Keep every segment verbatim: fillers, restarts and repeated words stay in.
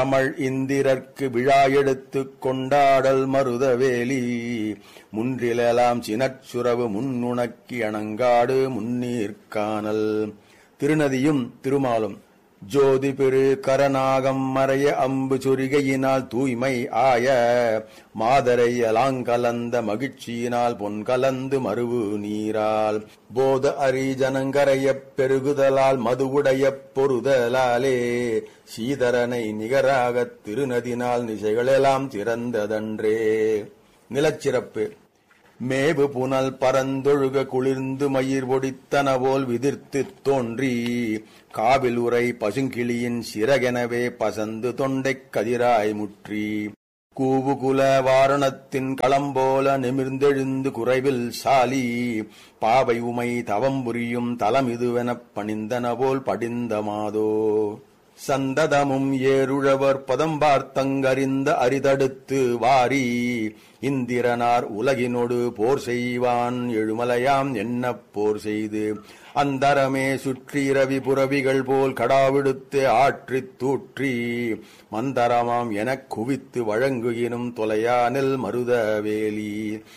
தமிழ் இந்திரர்க்கு விழா எடுத்துக் கொண்டாடல் மருதவேலி முன்றிலெலாம் சினச்சுரவு முன்னுணக்கி அணங்காடு முன்னீர்கானல். திருநதியும் திருமாலும். ஜோதி பெரு கரநாகம் மறைய அம்பு சொரிகையினால் தூய்மை ஆய மாதரையலாங்கலந்த மகிழ்ச்சியினால் பொன் கலந்து மருவு நீரால் போத அரி ஜனங்கரையப் பெருகுதலால் மதுவுடைய பொருதலாலே சீதரனை நிகராகத் திருநதினால் நிசைகளெல்லாம் திறந்ததன்றே. நிலச்சிறப்பு. மேவு புனல் பரந்தொழுக குளிர்ந்து மயிர் ஒடித்தனவோல் விதிர்த்துத் தோன்றி காவில் உரை பசுங்கிளியின் சிறகெனவே பசந்து தொண்டைக் கதிராய் முற்றி கூவுகுல வாரணத்தின் களம்போல நிமிர்ந்தெழுந்து குறைவில் சாலி பாவை உமை தவம்புரியும் தலமிதுவெனப் பணிந்தனவோல் படிந்த மாதோ. சந்ததமும் ஏருழவர் பதம் பார்த்தங்கறிந்த அரிதடுத்து வாரி இந்திரனார் உலகினோடு போர் செய்வான் எழுமலையாம் என்னப் போர் செய்து அந்தரமே சுற்றி இரவி புரவிகள் போல் கடாவிடுத்து ஆற்றித் தூற்றி மந்தரமாம் எனக் குவித்து வழங்குகினும் தொலையானில் மருதவேலி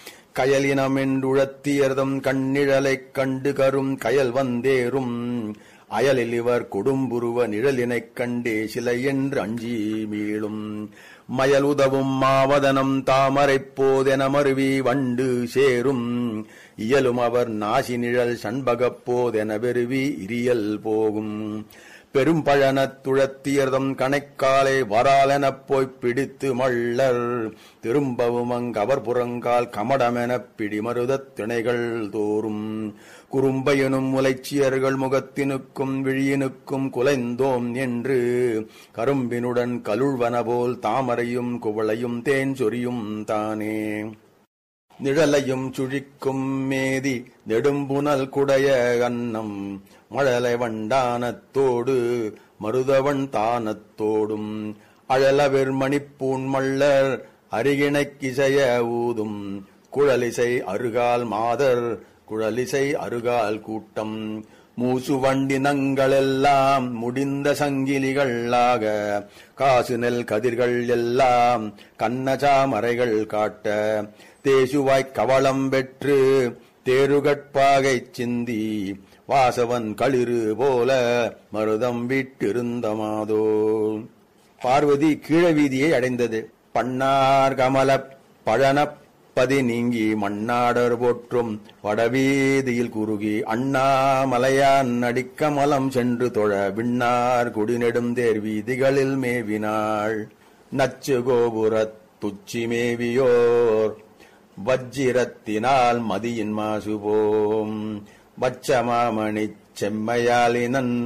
கயலினமென்றுழத்தியர்தம் கண்ணிழலைக் கண்டு கரும் கயல் வந்தேறும் அயலில் இவர் கொடும்புருவ நிழலினைக் கண்டே சிலை என்று அஞ்சி மீளும் மயல் உதவும் மாவதனம் தாமரைப் போதென மருவி வண்டு சேரும் இயலும் அவர் நாசி நிழல் சண்பகப் போதென வெறுவி இரியல் போகும் பெரும்பழனத் துழத்தியர்தம் கணைக்காலை வராலெனப் போய்ப் பிடித்து மள்ளர் திரும்பவும் அங்கவர் புறங்கால் கமடமெனப் பிடிமருதத் திணைகள் தோறும் குறும்பையனும் முலைச்சியர்கள் முகத்தினுக்கும் விழியினுக்கும் குலைந்தோம் என்று கரும்பினுடன் கலுழ்வனபோல் தாமரையும் குவளையும் தேன் சொரியும் தானே. நிழலையும் சுழிக்கும் மேதி நெடும்புனல் குடைய அன்னம் மழலை வண்டானத்தோடு மருதவன் தானத்தோடும் அழலவிர் மணிப்பூன் மள்ளர் அருகிணைக்கிசைய ஊதும் குழலிசை அருகால் மாதர் குழலிசை அருகால் கூட்டம் மூசு வண்டினங்களெல்லாம் முடிந்த சங்கிலிகளாக காசு நெல் கதிர்கள் எல்லாம் கண்ணசாமரைகள் காட்ட தேசுவாய்க் கவளம் பெற்று தேருகட்பாகைச் சிந்தி வாசவன் களிறு போல மருதம் விட்டிருந்த மாதோ. பார்வதி கீழவீதியை அடைந்தது. பன்னார் கமலப் பழனப் பதி நீங்கி மண்ணாடர் போற்றும் வடவீதியில் குறுகி அண்ணாமலையான் அடிக்கமலம் சென்று தொழ விண்ணார் குடிநெடும் தேர் வீதிகளில் மேவினாள். நச்சு கோபுரத் துச்சி மேவியோர் வஜ்ஜிரத்தினால் மதியின் மாசுபோம் வச்சமாமணிச் செம்மையாலினன்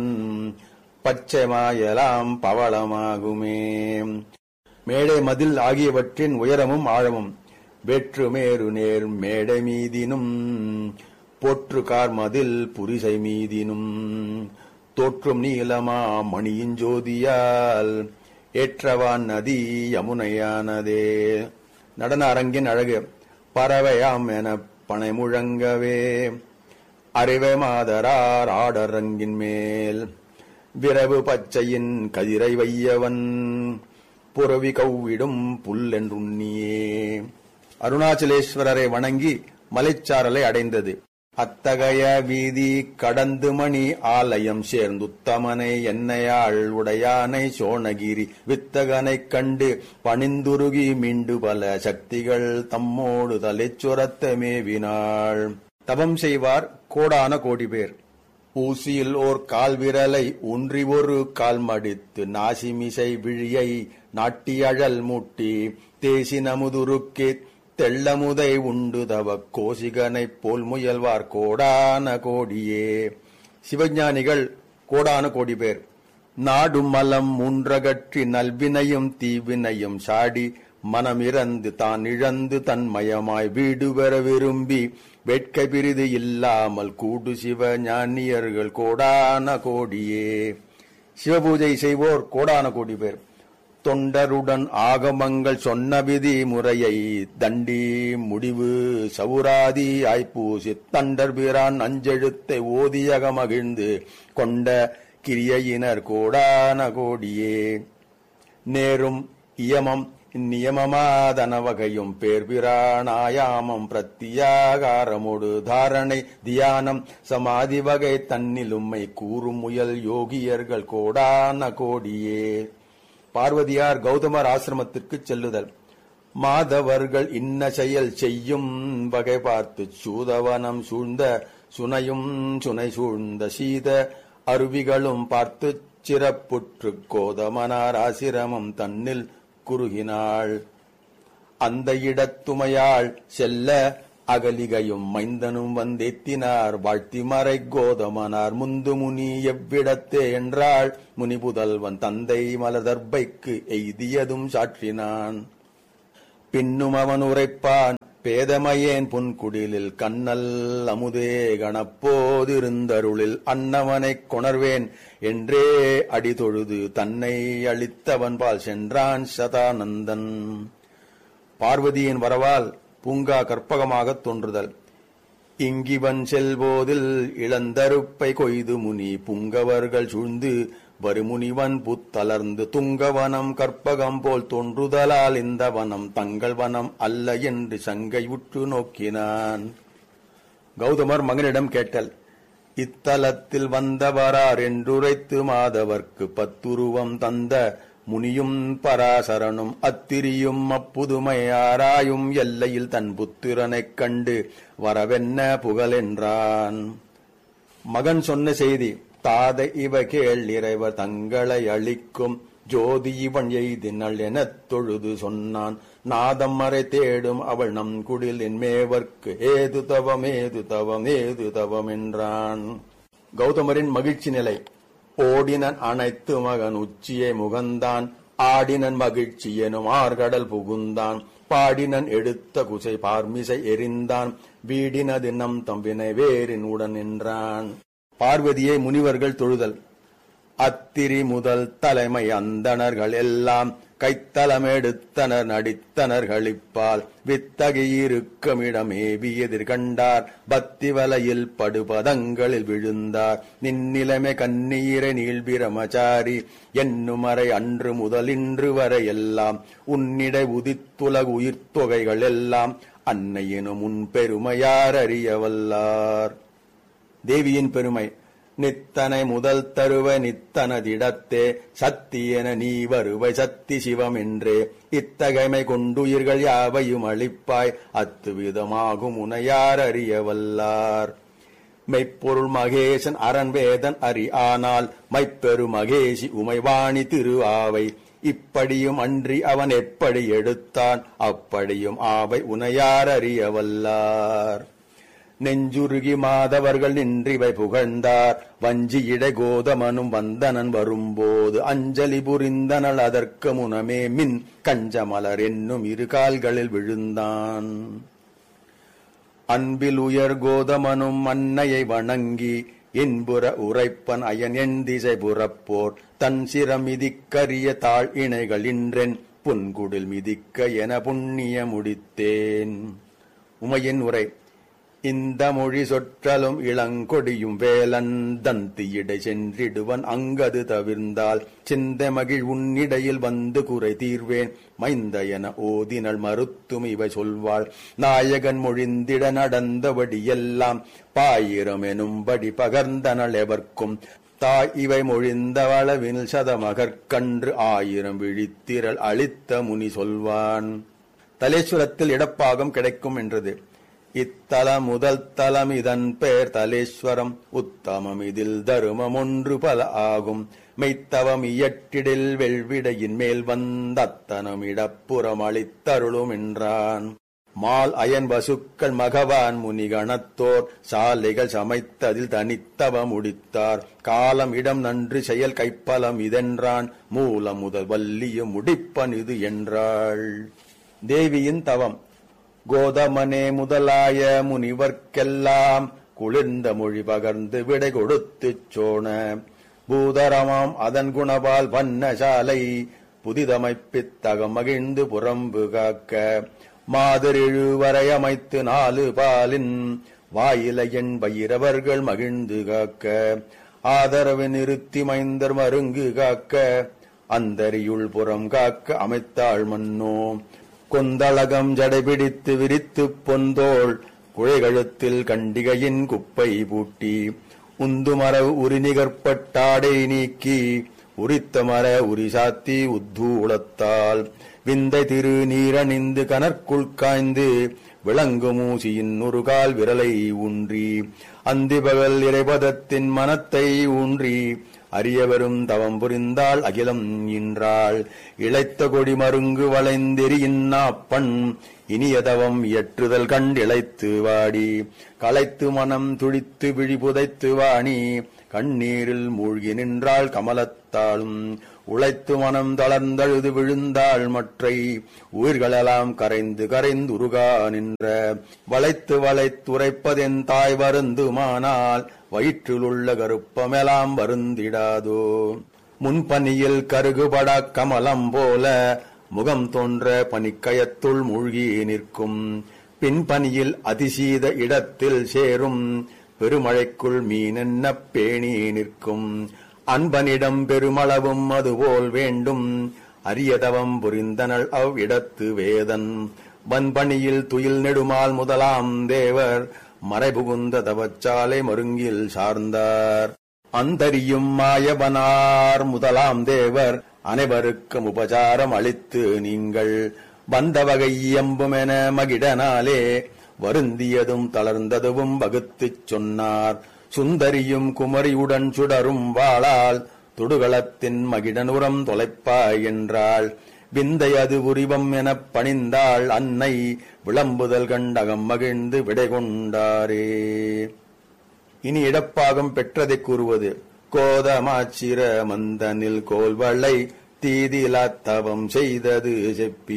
பச்சைமாயலாம் பவளமாகுமே. மேடை மதில் ஆகியவற்றின் உயரமும் ஆழமும் வேற்றுமேரு நேர் மேடை மீதினும் போற்று கார் மதில் புரிசை மீதினும் தோற்றும் நீலமா மணியின் ஜோதியால் ஏற்றவான் நதி யமுனையானதே. நடன அரங்கின் அழகு. பறவையாம் எனப் பனை முழங்கவே அறிவை மாதரார் ஆடரங்கின் மேல் விரவு பச்சையின் கதிரை வையவன் புறவி கவ்விடும் புல்லென்றுண்ணியே. அருணாச்சலேஸ்வரரை வணங்கி மலைச்சாரலை அடைந்தது. அத்தகைய வீதி கடந்து மணி ஆலயம் சேர்ந்துத்தமனை என்னையாள் உடையானை சோணகிரி வித்தகனைக் கண்டு பணிந்துருகி மீண்டு பல சக்திகள் தம்மோடு தலைச்சுரத்த மேவினாள். தவம் செய்வார் கோடான கோடி பேர். ஊசியில் ஓர் கால் விரலை ஊன்றி ஒரு கால் மடித்து நாசிமிசை விழியை நாட்டியழல் மூட்டி தேசி நமுதுருக்கே தெள்ளமுதை உண்டு தவ கோசிகனைப் போல் முயல்வார் கோடான கோடியே. சிவஞானிகள் கோடான கோடி பேர். நாடும் மலம் மூன்றகற்றி நல்வினையும் தீவினையும் சாடி மனமிறந்து தான் இழந்து தன்மயமாய் வீடு பெற விரும்பி வேட்கை பிரிது இல்லாமல் கூடு சிவ ஞானியர்கள் கோடான கோடியே. சிவபூஜை செய்வோர் கோடான கோடி பேர். தொண்டருடன் ஆகமங்கள் சொன்ன விதி முறையை தண்டி முடிவு சவுராதி ஆய்ப்பூசி தண்டர் பிரான் அஞ்செழுத்தை ஓதியக மகிழ்ந்து கொண்ட கிரியையினர் கோடான கோடியே. நேரும் இயமம் நியமமாதன வகையும் பேர்பிராணாயாமம் பிரத்தியாகாரமோடு தாரணை தியானம் சமாதி வகை தன்னிலும்மை கூறும் முயல் யோகியர்கள் கோடான கோடியே. பார்வதியார் கௌதமர் ஆசிரமத்திற்கு செல்லுதல். மாதவர்கள் இன்ன செயல் செய்யும் வகை பார்த்து சூதவனம் சூழ்ந்த சுனையும் சுனை சூழ்ந்த சீத அருவிகளும் பார்த்து சிறப்புற்று கோதமனார் ஆசிரமம் தன்னில் குறுகினாள். அந்த இடத்துமையாள் செல்ல அகலிகையும் மைந்தனும் வந்தேத்தினார் வாழ்த்தி மறை கோதமனார் முந்து முனி எவ்விடத்தே என்றாள். முனி புதல்வன் தந்தை மலதர்பைக்கு எய்தியதும் சாற்றினான். பின்னும் அவன் உரைப்பான் பேதமையேன் புன்குடிலில் கண்ணல் அமுதே கணப்போதிருந்தருளில் அன்னவனைக் கொணர்வேன் என்றே அடிதொழுது தன்னை அளித்தவன் பால் சென்றான் சதானந்தன். பார்வதியின் வரவால் பூங்கா கற்பகமாகத் தோன்றுதல். இங்கிவன் செல்போதில் இளந்தருப்பை கொய்து முனி புங்கவர்கள் சூழ்ந்து வருமுனிவன் புத்தலர்ந்து துங்கவனம் கற்பகம் போல் தோன்றுதலால் இந்த வனம் தங்கள் வனம் அல்ல என்று சங்கை உற்று நோக்கினான். கௌதமர் மகனிடம் கேட்டல். இத்தலத்தில் வந்தவரார் என்றுரைத்து மாதவர்க்கு பத்துருவம் தந்த முனியும் பராசரனும் அத்திரியும் அப்புதுமை ஆராயும் எல்லையில் தன் புத்திரனைக் கண்டு வரவென்ன புகழென்றான். மகன் சொன்ன செய்தி. தாதை இவ கேள் இறைவர் தங்களை அளிக்கும் ஜோதி இவன் எய்தினள் எனத் தொழுது சொன்னான். நாதம் மறை தேடும் அவள் நம் குடில் என் மேவர்க்கு ஏது தவம் ஏது தவம் ஏது தவம் என்றான். கௌதமரின் மகிழ்ச்சி நிலை. ஓடினன் அனைத்து மகன் உச்சியை முகந்தான் ஆடினன் மகிழ்ச்சி எனும் ஆர்கடல் புகுந்தான் பாடினன் எடுத்த குசை பார்மிசை எரிந்தான் வீடினது நம் தம்பினை வேறின் உடன் நின்றான். பார்வதியை முனிவர்கள் தொழுதல். அத்திரி முதல் தலைமை அந்தணர்கள் எல்லாம் கைத்தலம் எடுத்தனர் நடித்தனர் களிப்பால் வித்தகையிருக்கமிடம் ஏவி எதிர்கண்டார் பக்தி வலையில் படுபதங்களில் விழுந்தார். நின்னிலைமை கண்ணீரை நீள்பிரமச்சாரி என்னுமறை அன்று முதல் இன்று வரை எல்லாம் உன்னிடை உதித்துலகு உயிர்த்தொகைகள் எல்லாம் அன்னையினும் உன் பெருமையார் அறியவல்லார். தேவியின் பெருமை. நித்தனை முதல் தருவ நித்தனதிடத்தே சத்தி என நீ வருவை சத்தி சிவம் என்றே இத்தகைமை கொண்டுயிர்கள் யாவையும் அளிப்பாய் அத்துவிதமாகும் உனையார் அறியவல்லார். மெய்ப்பொருள் மகேசன் அரண் வேதன் அறி ஆனால் மைப்பெரு மகேசி உமைவாணி திரு ஆவை இப்படியும் அன்றி அவன் எப்படி எடுத்தான் அப்படியும் ஆவை உனையார் அறியவல்லார். நெஞ்சுருகி மாதவர்கள் நின்றிவை புகழ்ந்தார் வஞ்சியிடை கோதமனும் வந்தனன் வரும்போது அஞ்சலி புரிந்தனள் அதற்கு முனமே மின் கஞ்சமலர் என்னும் இரு கால்களில் விழுந்தான். அன்பில் உயர் கோதமனும் அன்னையை வணங்கி இன்புற உரைப்பன் அயன் என் திசை புறப்போர் தன் சிரம் மிதிக்கரிய தாழ் இணைகள் இன்றென் புன்குடில் மிதிக்க என புண்ணிய முடித்தேன். உமையின் உரை. இந்த மொழி சொற்றலும் இளங்கொடியும் வேலன் தந்தியிடை சென்றிடுவன் அங்கது தவிர்ந்தால் சிந்த மகிழ் உன்னிடையில் வந்து குறை தீர்வேன் மைந்த என ஓதினள் மறுத்தும் இவை சொல்வாள். நாயகன் மொழிந்திட நடந்தபடி எல்லாம் பாயிரம் எனும்படி பகர்ந்தனள் எவர்க்கும் தாய் இவை மொழிந்தவளவின் சதமகற்கன்று ஆயிரம் விழித்திரள் அளித்த முனி சொல்வான். தலேஸ்வரத்தில் இடப்பாகம் கிடைக்கும் என்றது. இத்தலம் முதல் தலம் இதன் பெயர் தலேஸ்வரம் உத்தமம் இதில் தருமம் ஒன்று பல ஆகும் மெய்த்தவம் இயற்றிடில் வெள்விடையின் மேல் வந்தத்தனம் இடப்புறம் அளித்தருளும் என்றான். மால் அயன் வசுக்கள் மகவான் முனிகணத்தோர் சாலைகள் சமைத்ததில் தனித்தவ முடித்தார் காலம் இடம் நன்று செயல் கைப்பலம் இதென்றான் மூலம் முதல் வல்லியும் முடிப்பன் இது என்றாள். தேவியின் தவம். கோதமனே முதலாய முனிவர்க்கெல்லாம் குளிர்ந்த மொழி பகர்ந்து விடை கொடுத்துச் சோன பூதரமாம் அதன் குணபால் வண்ணசாலை புதிதமைப்பித்தகம் மகிழ்ந்து புறம்பு காக்க மாதிரிழு வரை அமைத்து நாலு பாலின் வாயிலையன் பயிரவர்கள் மகிழ்ந்து காக்க ஆதரவு நிறுத்தி மைந்தர் மருங்கு காக்க அந்தரியுள் புறம் காக்க அமைத்தாள் மன்னோ. கொந்தளகம் ஜடைபிடித்து விரித்துப் பொந்தோள் குழைகழுத்தில் கண்டிகையின் குப்பை பூட்டி உந்துமரவு உரிநிகர்பட்டாடை நீக்கி உரித்த மர உரிசாத்தி உத்தூளத்தால் விந்தை திரு நீரணிந்து கனற்குள் காய்ந்து விளங்கு மூசியின் ஒரு கால் விரலை ஊன்றி அந்திபகல் இறைபதத்தின் மனத்தை ஊன்றி அரியவரும் தவம் புரிந்தாள் அகிலம் ஈன்றாள். இளைத்த கொடி மருங்கு வளைந்தெறியின் நாப்பண் இனியதவம் இயற்றுதல் கண்டிழைத்து வாடி களைத்து மனம் துடித்து விழி புதைத்து வாணி கண்ணீரில் மூழ்கி நின்றாள் கமலத்தாளும். உழைத்து மனம் தளர்ந்தழுது விழுந்தாள் மற்றை உயிர்களெல்லாம் கரைந்து கரைந்து உருகா நின்ற வளைத்து வளைத்துரைப்பதென் தாய் வருந்துமானால் வயிற்றிலுள்ள கருப்பமெல்லாம் வருந்திடாதோ. முன்பனியில் கருகுபட கமலம் போல முகம் தோன்ற பனிக்கயத்துள் மூழ்கி நிற்கும். பின்பனியில் அதிசீத இடத்தில் சேரும் பெருமழைக்குள் மீனென்ன பேணி நிற்கும். அன்பனிடம் பெருமளவும் அதுபோல் வேண்டும் அரியதவம் புரிந்தனள் அவ்விடத்து வேதன். வன்பணியில் துயில் நெடுமால் முதலாம் தேவர் மறைபுகுந்த தவச்சாலை மருங்கில் சார்ந்தார். அந்தரியும் மாயவனார் முதலாம் தேவர் அனைவருக்கும் உபசாரம் அளித்து நீங்கள் வந்த வகை எம்புமென மகிடனாலே வருந்தியதும் தளர்ந்ததுவும் வகுத்துச் சொன்னார். சுந்தரியும் குமரியுடன் சுடரும் வாளால் தொடுகளத்தின் மகிடனுரம் தொலைப்பாய் என்றாள். விந்தை அது உரிவம் எனப் பணிந்தாள் அன்னை விளம்புதல் கண்டகம் மகிழ்ந்து விடை கொண்டாரே. இனி இடப்பாகம் பெற்றதைக் கூறுவது. கோதமாச்சிர மந்தனில் கோல்வளை தீதிலாத்தவம் செய்தது செப்பி